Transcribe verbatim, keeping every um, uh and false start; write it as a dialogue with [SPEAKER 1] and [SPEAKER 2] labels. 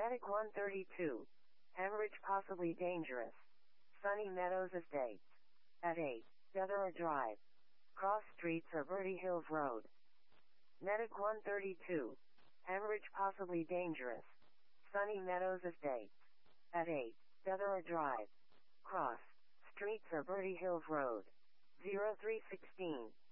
[SPEAKER 1] Medic one thirty-two. Hemorrhage possibly dangerous. Sunny Meadows Estates. At eight. Detherer Drive. Cross Streets or Bertie Hills Road. Medic one thirty-two. Hemorrhage possibly dangerous. Sunny Meadows Estates. At eight. Detherer Drive. Cross Streets or Bertie Hills Road. zero three one six.